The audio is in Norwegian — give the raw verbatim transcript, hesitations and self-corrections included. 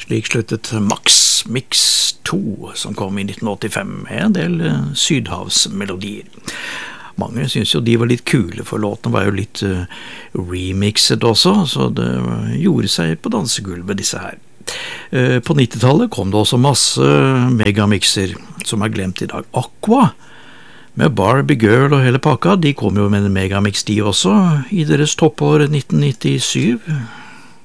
Slik sluttet Max Mix to, som kom i nitten åttifem, med en del sydhavsmelodier. Mange synes jo de var litt kule, for låten var jo litt uh, remixet også, så det gjorde seg på dansegulvet, disse her. Uh, på nittitallet kom det også masse megamixer, som er glemt i dag. Aqua, med Barbie Girl og hele pakka, de kom jo med en megamix de også, i deres toppår nitten nittisju.